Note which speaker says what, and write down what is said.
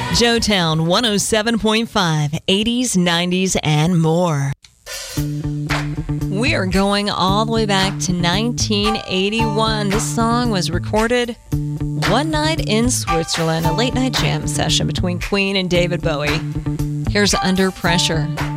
Speaker 1: Joetown 107.5, 80s, 90s, and more. We are going all the way back to 1981. This song was recorded one night in Switzerland, a late night jam session between Queen and David Bowie. Here's Under Pressure.